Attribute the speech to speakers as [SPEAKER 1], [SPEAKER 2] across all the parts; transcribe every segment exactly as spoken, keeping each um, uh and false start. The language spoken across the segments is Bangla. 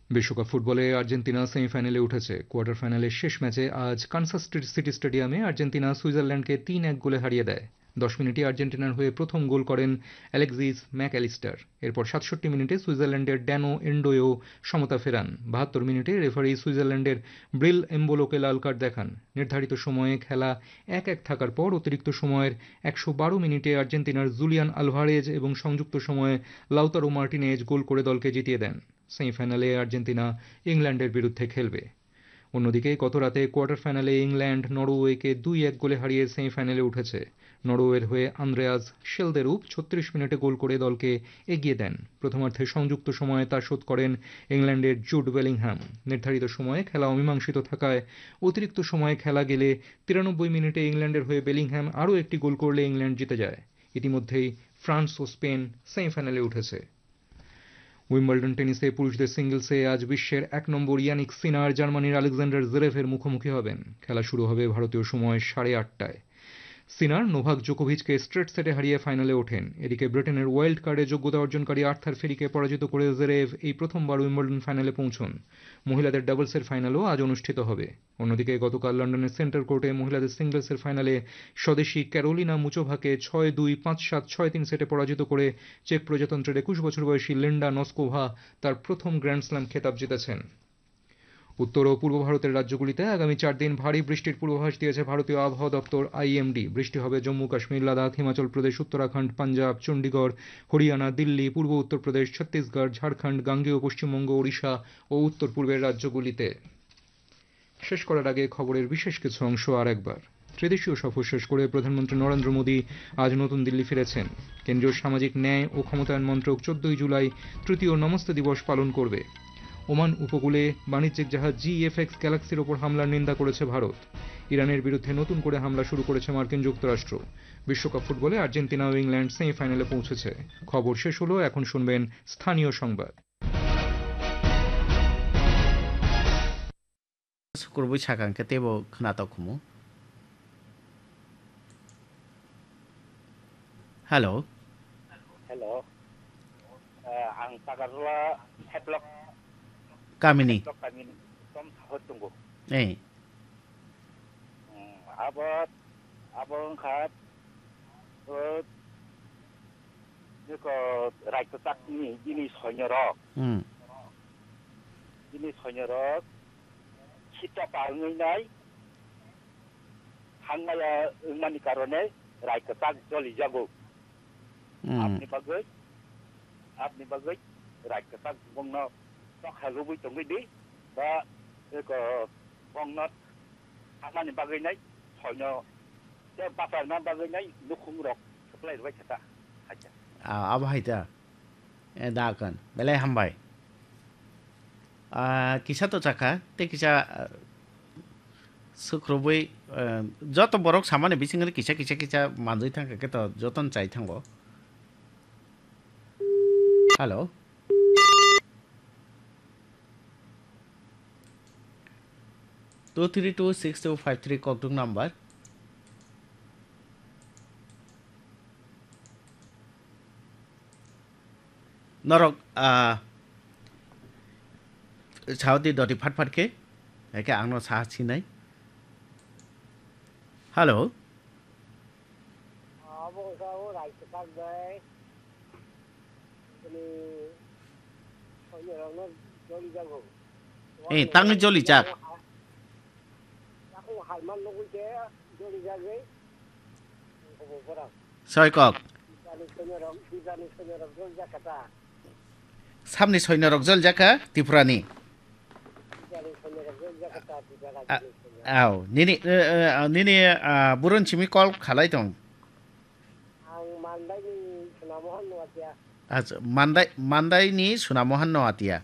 [SPEAKER 1] বিশ্বকাপ ফুটবলে আর্জেন্টিনা সেমিফাইনালে উঠেছে। কোয়ার্টার ফাইনালের শেষ ম্যাচে আজ কানসাস সিটি স্টেডিয়ামে আর্জেন্টিনা সুইজারল্যান্ডকে তিন এক গোলে হারিয়ে দেয়। দশ মিনিটে আর্জেন্টিনার হয়ে প্রথম গোল করেন অ্যালেক্সিস ম্যাকঅ্যালিস্টার। এরপর সাতষট্টি মিনিটে সুইজারল্যান্ডের ড্যানো এন্ডোয়েও সমতা ফেরান। বাহাত্তর মিনিটে রেফারি সুইজারল্যান্ডের ব্রিল এম্বোলোকে লাল কার্ড দেখান। নির্ধারিত সময়ে খেলা এক এক থাকার পর অতিরিক্ত সময়ের একশো বারো মিনিটে আর্জেন্টিনার জুলিয়ান আলভারেজ এবং সংযুক্ত সময়ে লাউতারো মার্টিনেজ গোল করে দলকে জিতিয়ে দেন। সেমিফাইনালে আর্জেন্টিনা ইংল্যান্ডের বিরুদ্ধে খেলবে। অন্যদিকে গতরাতে কোয়ার্টার ফাইনালে ইংল্যান্ড নরওয়েকে দুই এক গোলে হারিয়ে সেমিফাইনালে উঠেছে। নরওয়ের হয়ে আন্দ্রেয়াস শেলদেরুপ ছত্রিশ মিনিটে গোল করে দলকে এগিয়ে দেন। প্রথমার্ধে সংযুক্ত সময়ে তা শোধ করেন ইংল্যান্ডের জুড বেলিংহ্যাম। নির্ধারিত সময়ে খেলা অমীমাংসিত থাকায় অতিরিক্ত সময়ে খেলা গেলে তিরানব্বই মিনিটে ইংল্যান্ডের হয়ে বেলিংহ্যাম আরও একটি গোল করলে ইংল্যান্ড জিতে যায়। ইতিমধ্যেই ফ্রান্স ও স্পেন সেমিফাইনালে উঠেছে। উইম্বলডন টেনিসে পুরুষদের সিঙ্গলসে আজ বিশ্বের এক নম্বর ইয়ানিক সিনার জার্মানির আলেকজান্ডার জেরেভের মুখোমুখি হবেন। খেলা শুরু হবে ভারতীয় সময় সাড়ে আটটায়। সিনার নোভাক জোকোভিচকে স্ট্রেট সেটে হারিয়ে ফাইনালে ওঠেন। এদিকে ব্রিটেনের ওয়াইল্ড কার্ডে যোগ্যতা অর্জনকারী আর্থার ফেরিকে পরাজিত করে জেরেভ এই প্রথমবার উইম্বলডন ফাইনালে পৌঁছন। মহিলাদের ডাবলসের ফাইনালও আজ অনুষ্ঠিত হবে। অন্যদিকে গতকাল লন্ডনের সেন্টার কোর্টে মহিলাদের সিঙ্গলসের ফাইনালে স্বদেশী ক্যারোলিনা মুচোভাকে ছয় দুই পাঁচ সাত ছয় তিন সেটে পরাজিত করে চেক প্রজাতন্ত্রের একুশ বছর বয়সী লিন্ডা নস্কোভা তার প্রথম গ্র্যান্ড স্ল্যাম খেতাব জিতেছেন। উত্তর ও পূর্ব ভারতের রাজ্যগুলিতে আগামী চার দিন ভারী বৃষ্টির পূর্বাভাস দিয়েছে ভারতীয় আবহাওয়া দপ্তর আইএমডি। বৃষ্টি হবে জম্মু কাশ্মীর, লাদাখ, হিমাচল প্রদেশ, উত্তরাখণ্ড, পাঞ্জাব, চণ্ডীগড়, হরিয়ানা, দিল্লি, পূর্ব উত্তরপ্রদেশ, ছত্তিশগড়, ঝাড়খণ্ড, গাঙ্গেয় পশ্চিমবঙ্গ, ওড়িশা ও উত্তর পূর্বের রাজ্যগুলিতে। শেষ করার আগে খবরের বিশেষ কিছু অংশ আর একবার। ত্রিদেশীয় সফর শেষ করে প্রধানমন্ত্রী নরেন্দ্র মোদী আজ নতুন দিল্লি ফিরেছেন। কেন্দ্রীয় সামাজিক ন্যায় ও ক্ষমতায়ন মন্ত্রক চোদ্দই জুলাই তৃতীয় নমস্তে দিবস পালন করবে। ওমান উপকূলে বাণিজ্যিক জাহাজ জিএফএক্স গ্যালাক্সির ওপর হামলার নিন্দা করেছে ভারত। ইরানের বিরুদ্ধে নতুন করে হামলা শুরু করেছে মার্কিন যুক্তরাষ্ট্র। বিশ্বকাপ ফুটবলে আর্জেন্টিনা ও ইংল্যান্ড সেমিফাইনালে পৌঁছেছে। খবর শেষ হলো। এখন শুনবেন স্থানীয় সংবাদ।
[SPEAKER 2] kurbu chakan ke tebo khnato khumu hello
[SPEAKER 3] hello ang tagarwa headlock
[SPEAKER 2] kamini
[SPEAKER 3] kamini tom hotunggo
[SPEAKER 2] eh
[SPEAKER 3] abot abong khat ot jeko right to tak ni jini sonyorok
[SPEAKER 2] hm
[SPEAKER 3] jini sonyorok kita pangai nai hangmaya mani karone right to tak joli jago apni bagai apni bagai right to tak bongno tak halubui tongi di ba jeko bongno amani bagai nai sonyo je pasar na bagai nai nukhung rok supply roi chata aja
[SPEAKER 2] ah abai ta e da kan belai hambai ah kisa to chaka te kisa sukroboi joto borok samane bisingre kisa kisa kisa manjoi thangka ke to joton chai thangbo hello two three two six two five three kokdung number norok ah Saudi doti phat phat ke ke angno sa chinai hello
[SPEAKER 4] abo sao lại cái con đấy ni coi như là nó joli jago
[SPEAKER 2] eh tang joli chak
[SPEAKER 4] aku halman lo ke joli jago ko pora
[SPEAKER 2] soi kok
[SPEAKER 4] ani senyorok ni senyorok joli jakata
[SPEAKER 2] samni soinorok jol jaka tipurani aw nini nini buron chimi call khalai tong
[SPEAKER 4] ang mandai ni sunamohan no atia
[SPEAKER 2] acha mandai mandai ni sunamohan no atia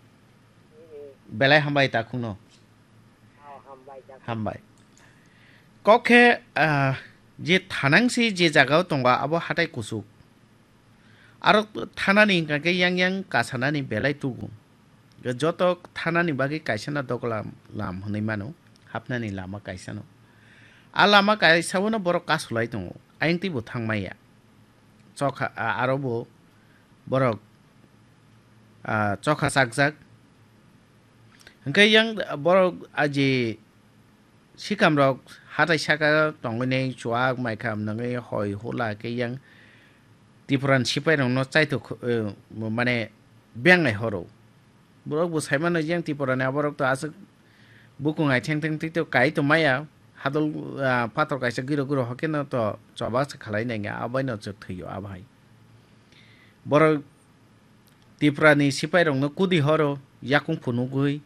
[SPEAKER 2] belai hambai ta khungno
[SPEAKER 4] hambai
[SPEAKER 2] hambai kokhe je thanangsi je jagao tongba abo hatai kusuk aro thanani kake yang yang kasanani belai tugu joto thanani bagi kaisana doklam lam honai mano hapnani lama kaisano a lama kaisabono borok kasulai tongo aingti bo thangmaya chokha aro bo borok chokha sakjak hingke yang borok aji sikam rok hatai saka tongone chuak mai kam nangai hoi hola ke yang Tripura sipai rong no chai to mane beng ai horo borok bu saiman yang Tripura ne borok to asuk bukung ai theng theng to kai to maya hadol pator kaisa giro giro hoken to choba se khalai nei nga abai no chuk thiyo abai borok Tripura ni sipai rong no kudi horo yakung phunu gui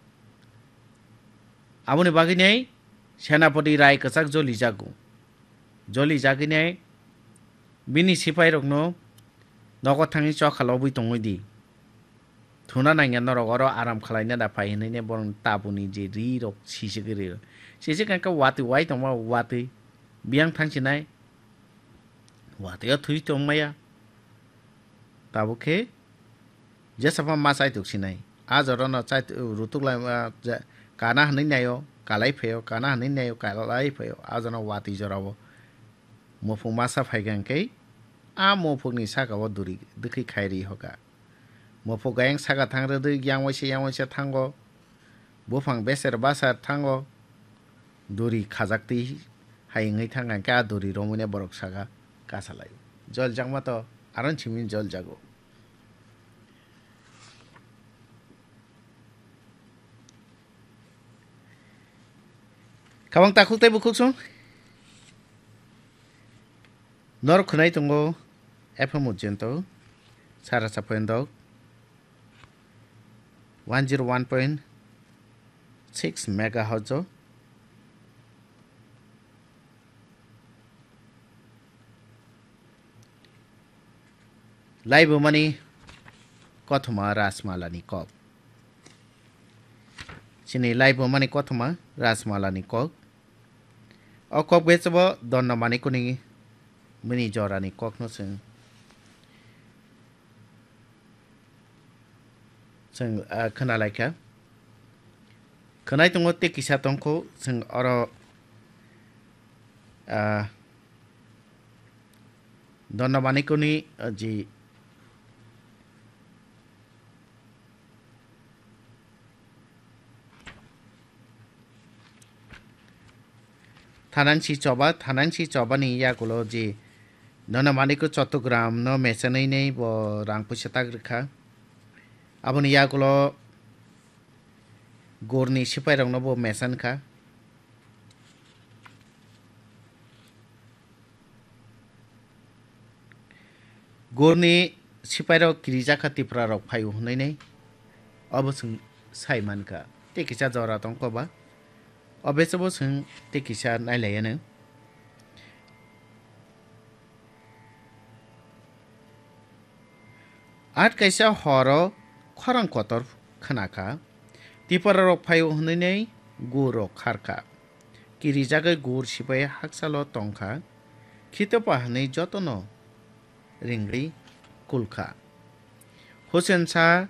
[SPEAKER 2] aboni bagi nei Senapati Rai kasak joli jago joli jagi nei bini sipai rok no nogo thangi chok khalobui tongoi di thuna nai ngano rok oro aram khalai na da pai nei ne borong tabuni je ri rok sisi giri sisi kan ka wati wai tongwa wati biang thang chinai wati a thui tong maya tabu ke jesapa masai tuk sinai ajoro no chai rutuk lai kana hanai nayo kalai pheo kana hanai nayo kalai pheo ajono wati jorabo mofung masa phaigan ke a mofung ni saka wa duri dikhi khairi hoka mofung gayang saka thangre de yang wase yang wase thango bofang beser basar thango duri khajakti haingai thangan ka duri romune borok saka kasalai jol jangma to aran chimin jol jago Kabang takul tay bukuk song Nor kunai tungo F M ujento Sara sapendo one oh one point six megahertz Live money Kothoma rasmala ni kop Sini live money kothoma rasmala ni kop O kok becabo donna mani kuning mini jora ni kok no sing sing khana laika khanai tongo te kisa tongko sing oro donna mani kuni ji Thanangsi choba thanangsi choba ni ya kulo ji nona mani ko chotogram no mesanai nei bo rang pusa tak rikha aboni ya kulo gorni sipai rong no bo mesan kha gorni sipai ro kirija khati pra rok phayu nei nei obosung saiman ka te kisa jora tong ko ba Obesabo sing tekisa nai layane At kaisa horo khorang kotor khanaka Tripura rok phayo hunai nei guro kharka Kiri jagai gur sipai haksalo tongkha Khitopa hanai jotono ringri kulkha Hussein Shah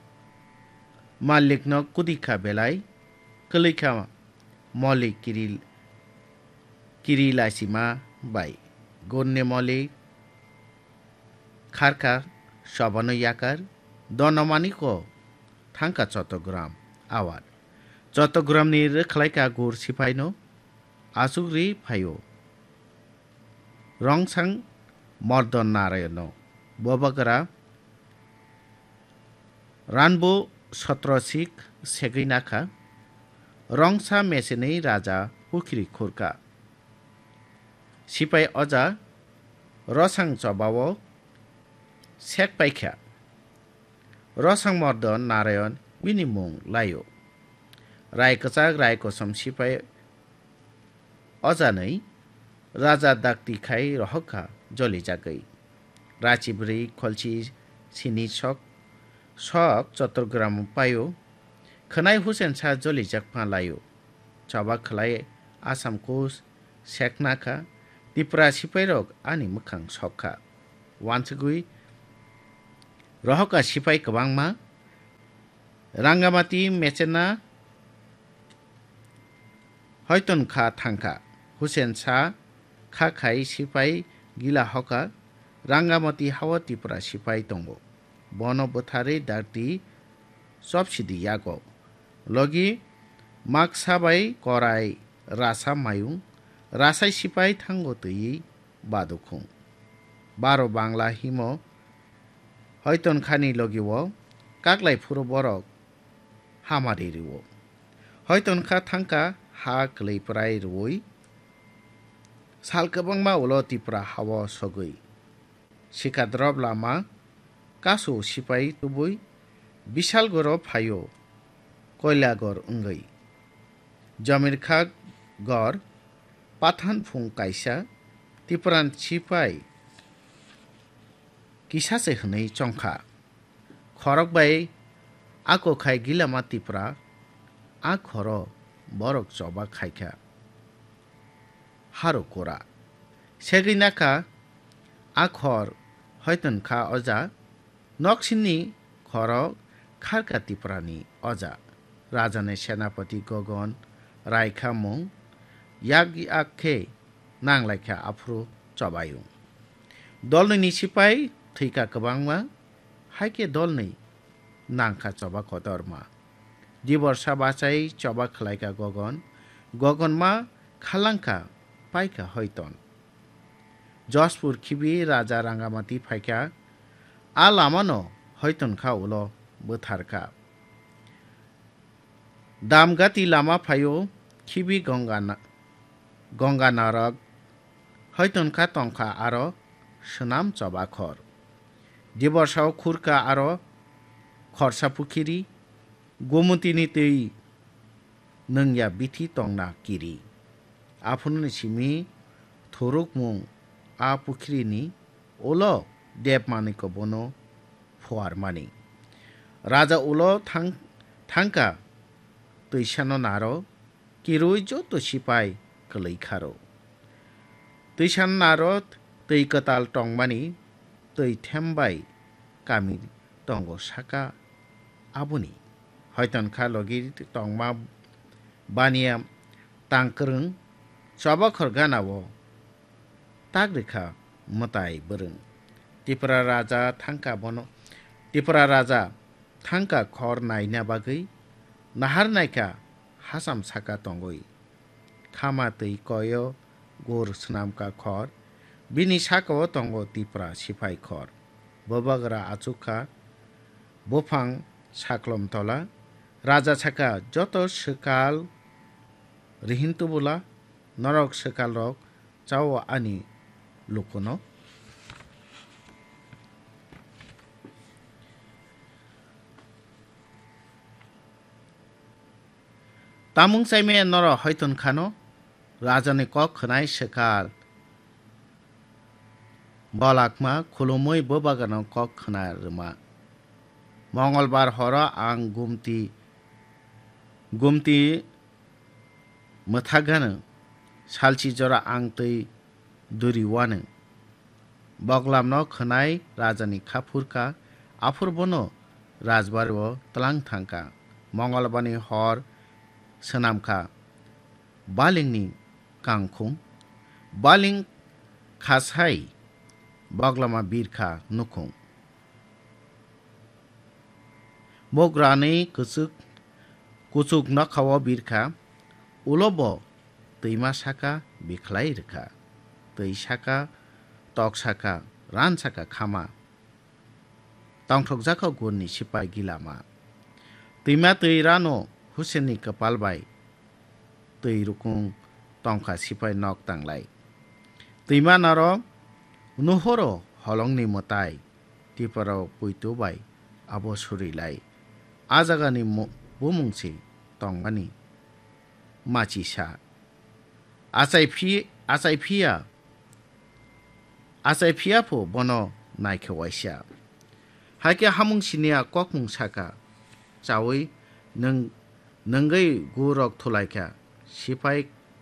[SPEAKER 2] Malikno kudikha belai Kelikha Moli kiril kirila sima bai gonne moli kharka shabano yakar donamani ko thangka chotogram awar chotogram ni rekhlai ka gur sipaino asugri phayo rongsang mordon narayano bobagara ranbo satrasik segrinaka Rongsa mesenei raja pukiri khurka Sipai oja Rosang chobawo Sek paikha Rosang mordon narayon minimum layo Rai kachak rai kosam sipai oja nei Raja dakti khai rohka joli jagai Rachibri kholchi sini sok Sok chotogram payo Khanai Hussein Shah joli jakpa layo chaba khlai Assam ko seknaka Tripura sipai rok ani mukhang sokha wansugui rohoka sipai kwbangma Rangamati mechena hoiton kha thangka Hussein Shah kha khai sipai gila hoka Rangamati hawa Tripura sipai tongo bono bothare darti sobsidi yago lagi mak sabai korai rasa mayung rasai sipai thango tui badukhung baro bangla himo hoiton khani logi wo kaklai phuro borok hamari riwo hoiton kha thangka ha klei prai ruoi sal kabangma ulo tipra hawa sogoi sikadrop lama kaso sipai tubui bishal goro phayo koila gor ungai jamir kha gor pathan phung kaisa tipran sipai kisa se hnei chongkha khorok bai ako khai gilama tipra a khoro borok choba khaikha haro kora seginaka a khor hoiton kha oja noksini khorok kharka tiprani oja rajane senapati gogon raikha mung yagi akhe nanglaikha afro chobayu dolni sipai thika kabangma haike dolni nangkha choba kodorma diborsa bachai choba khlaika gogon gogonma khalangka paika hoiton jospur khibi raja rangamati phaika a lamano hoiton kha ulo butharka damgati lama phayo khibi gongana ganga narak hoiton kha tongkha aro sunam choba khor diborsao khurka aro khorsa pukhiri gomutini tei nangya bithi tongna kiri aphunni simi thoruk mung a pukhrini ulo debmani ko bono phuarmani raja ulo thang thangka tuisano naro kiroi joto sipai klei kharo tuisan naro tei katal tongmani tei thembai kami tongo saka abuni hoiton kha logi tongma baniya tangkrung choba khorganawo tagrikha matai burung tipra raja thangka bono tipra raja thangka khor naina bagai nahar naika hasam saka tongoi khama tei koyo gor snamka khor bini sakao tongo tipra sipai khor bobagra achukha bofang saklom tola raja saka joto sekal rihintubula norok sekal rok chawo ani lukono tamung saime noro hoiton khano rajani kok khnai sekal balakma khulumoi bobagano kok khna ruma mongolbar hora ang gumti gumti mathagano salchi jora ang tei duri wane boglamno khnai rajani khapurka afurbono rajbarwo tlang thangka mongolbani hor sanamkha balingni kangkhum baling khasai boglama birkha nukhung mograni kusuk kusuk nakhawa birkha ulobo teima saka bikhlai rkha tei saka tok saka ran saka khama tongthok jakho gunni sipai gilama teima tei rano husenni kapalbai tei rukung tongkha sipai nok tanglai teima naro nuhoro holongni motai tiparo puitubai abo surilai ajagani bumungsi tongmani machisa asai phi asai phia asai phia pho bono naikhewaisa haike hamung sinia kokmung saka chawi nang nangai gurok thulaika sipai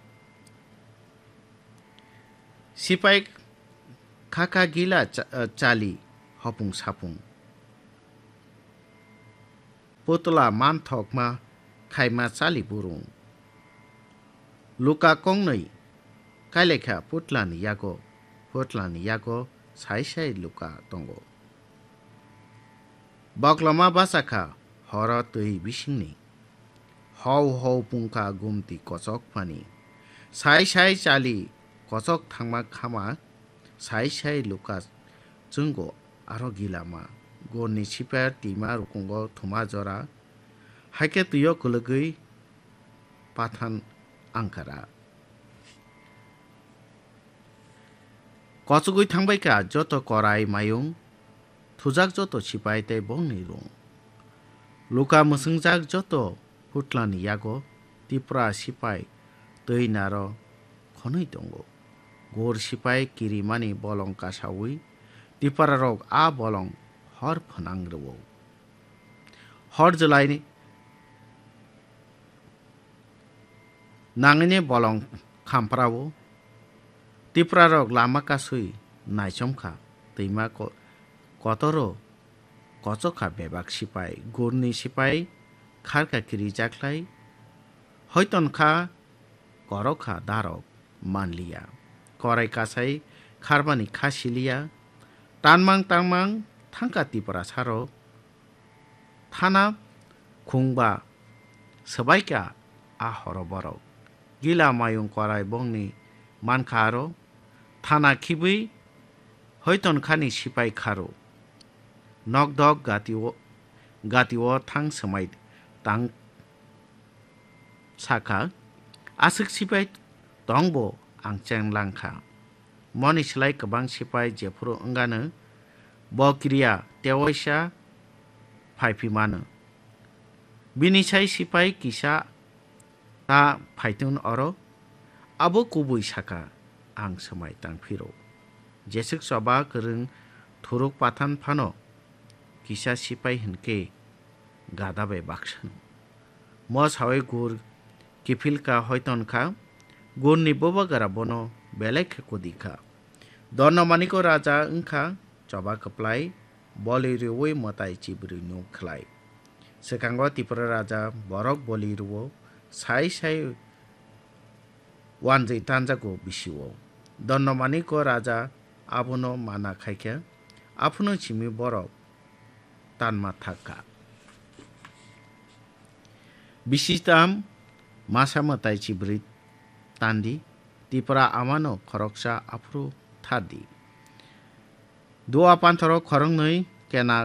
[SPEAKER 2] sipai khaka gila chali hopung sapung potla man thokma khaima chali burung luka kongnai kailekha putlani yago putlani yago sai sai luka tongo baklama basakha hora tei bisingni hau hau pungka gumti kosok pani sai sai chali kosok thangma khama sai sai lukas chungo aro gilama gorni siper tima rukungo thuma jora haike tuyo kulugui pathan angkara kosugui thangbai ka joto korai mayung thujak joto sipai tei bongni rung luka musungjak joto hutlani yago tipra sipai tei naro khonoi tongo gor sipai kirimani bolong kasawi tipara rok a bolong hor phanang rwo hor julai ni nangine bolong khamprawo tipra rok lama kasui naisomkha teima ko kotoro kochokha bebak sipai gorni sipai kharka kiri jaklai hoiton kha korokha darok manliya korai kasai kharbani khasilia tanmang tangmang thangka tipra saro thana khungba sabaika a horoborok gila mayung korai bongni mankharo thana khibui hoiton khani sipai kharo nokdok gatiwo gatiwo thang samai tang saka asik sipai tongbo angcheng langkha moni slai kabang sipai jefuro angano bokriya tewaisa phaipimano bini sai sipai kisa ta phaitun oro abo kubui saka ang samai tangphiro jesik soba kereng thuruk pathan phano kisa sipai hinke gadabe baksan mo sawai gur kifilka hoiton kha gurni bobagara bono belek kodika dono maniko raja engkha choba kaplai boli riwoi motai chibri nu khlai sekango tipra raja borok boli ruwo sai sai wanjai tanjago bisiwo dono maniko raja abono mana khaikya apuno chimi borok tanma thaka bisitam masa matai chibri tandi tipra amano khoroksa afru thadi dua panthoro khorongnoi kena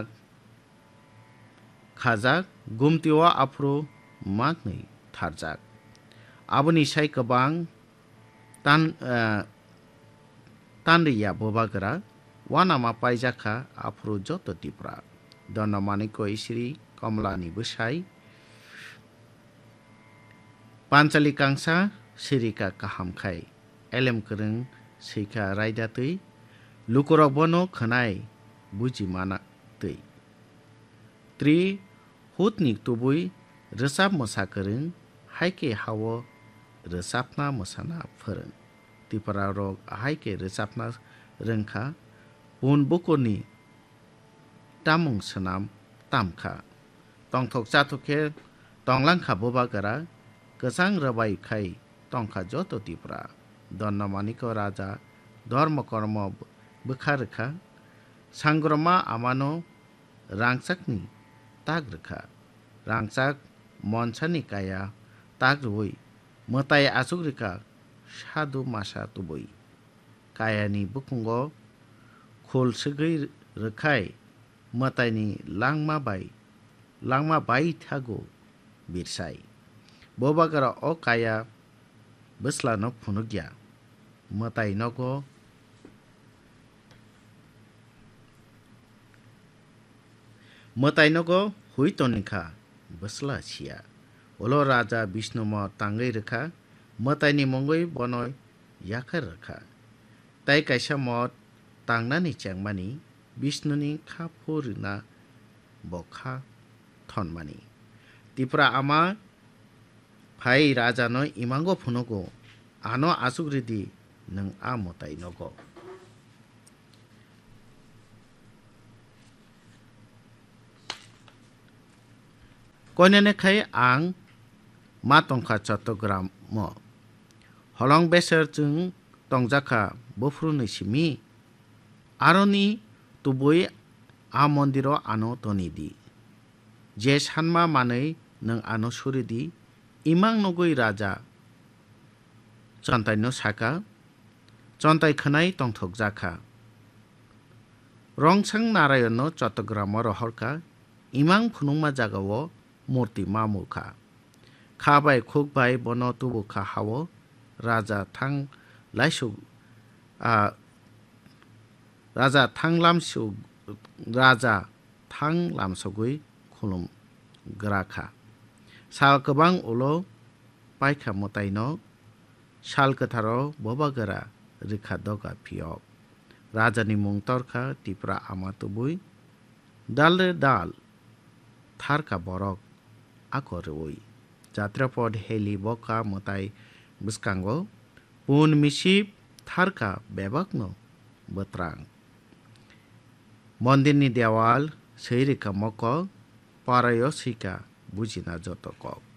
[SPEAKER 2] khajak gumtiwa afru magnei tharjak aboni sai kabang tan tanriya bobagara wanama paijaka afru joto tipra dono maniko isri komlani busai panchali kangsa sirika kaham khai elem kereng sika raida tui lukorok bono khanai buji mana tui tri hutnik tubui resap mosa kereng haike hawo resapna mosana phoreng tipara rok haike resapna rengkha un bukoni tamung sanam tamkha tongthok chathokhe tonglangkha bobagara kesang rabai khai tongkha joto tipra donno maniko raja dharma karma bukharkha sangrama amano rangchakni tagrkha rangchak monsani kaya tagrui motai achugrika sadu masa tubui kayani bukungo khol segei rkhai motaini langma bai langma bai thago birsai bobagara o kaya besla no phunugya matai nogo matai nogo huitonikha besla chia olo raja vishnu mo tangai rekha matai ni mongoi bonoi yakhar rekha tai kaisa mo tangnani changmani vishnu ni kha phurina bokha thonmani tipra ama phai raja no imango phunogo ano asugridi nang amotai nogo koinene khai ang matongkha chattogram mo holong beser chung tongjaka bofruni simi aroni tubui a mondiro ano tonidi je sanma manei nang ano suridi imang nugui raja chontai no saka chontai khanai tongthok jaka rongsang narayan no Chattogram rohorka imang phunungma jagao murti mamukha khabai khukbai bono tubu kha hawo raja thang laisu a raja thanglam su raja thanglam sogui khulum grakha sal kabang ulo paikha motaino sal katharo bobagara rikha doga phiok rajani mung torkha tipra amatubui dalre dal tharka borok akoroi jatrapod heli boka motai buskango pun misip tharka bebakno batrang mondirni dewal seirika moko parayo sika bujina jotokok